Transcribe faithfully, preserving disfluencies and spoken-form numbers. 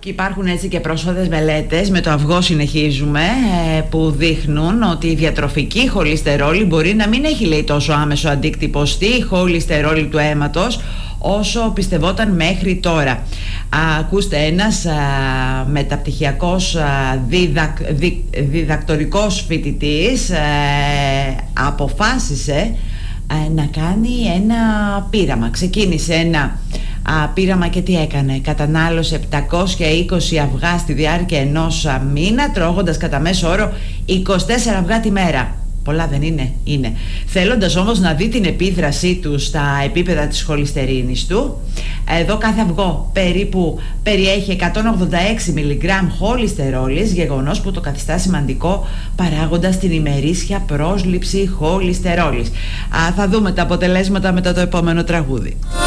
Και υπάρχουν έτσι και πρόσφατες μελέτες, με το αυγό συνεχίζουμε, που δείχνουν ότι η διατροφική χολυστερόλη μπορεί να μην έχει, λέει, τόσο άμεσο αντίκτυπο στη χολυστερόλη του αίματος όσο πιστευόταν μέχρι τώρα. Α, ακούστε, ένας α, μεταπτυχιακός α, διδακ, δι, διδακτορικός φοιτητής α, αποφάσισε α, να κάνει ένα πείραμα. Ξεκίνησε ένα α, πείραμα και τι έκανε? Κατανάλωσε επτακόσια είκοσι αυγά στη διάρκεια ενός α, μήνα, τρώγοντας κατά μέσο όρο είκοσι τέσσερα αυγά τη μέρα. Πολλά δεν είναι? Είναι. Θέλοντας όμως να δει την επίδρασή του στα επίπεδα της χολυστερίνης του, εδώ κάθε αυγό περίπου περιέχει εκατόν ογδόντα έξι μιλιγκράμμ χολυστερόλης, γεγονός που το καθιστά σημαντικό παράγοντα στην ημερήσια πρόσληψη χολυστερόλης. Α, θα δούμε τα αποτελέσματα μετά το επόμενο τραγούδι.